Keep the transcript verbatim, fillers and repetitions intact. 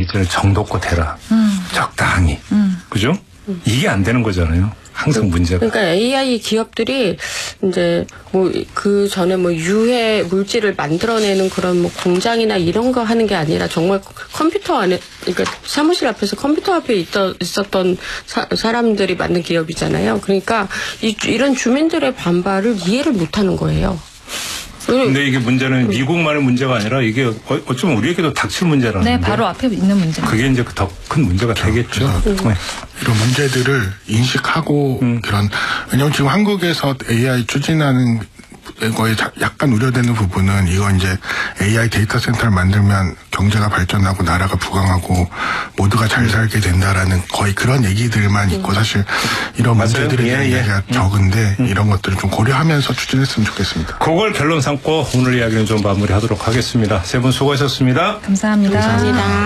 얘기잖아요. 정도껏 해라. 음. 적당히. 음. 그죠? 음. 이게 안 되는 거잖아요. 항상 문제가. 그러니까 에이아이 기업들이 이제 뭐 그 전에 뭐 유해 물질을 만들어내는 그런 뭐 공장이나 이런 거 하는 게 아니라 정말 컴퓨터 안에, 그러니까 사무실 앞에서 컴퓨터 앞에 있던, 있었던 사, 사람들이 만든 기업이잖아요. 그러니까 이, 이런 주민들의 반발을 이해를 못 하는 거예요. 근데 이게 문제는 미국만의 문제가 아니라 이게 어쩌면 우리에게도 닥칠 문제라는. 네, 바로 앞에 있는 문제. 그게 이제 더 큰 문제가 되겠죠. 음. 네. 이런 문제들을 인식하고 음. 이런, 왜냐면 지금 한국에서 에이아이 추진하는 거에 약간 우려되는 부분은 이거 이제 에이아이 데이터 센터를 만들면 경제가 발전하고 나라가 부강하고 모두가 잘 살게 된다라는 거의 그런 얘기들만 있고 사실 이런 맞아요. 문제들에 대한 예, 예. 얘기가 음. 적은데 음. 이런 것들을 좀 고려하면서 추진했으면 좋겠습니다. 그걸 결론 삼고 오늘 이야기는 좀 마무리하도록 하겠습니다. 세 분 수고하셨습니다. 감사합니다. 감사합니다.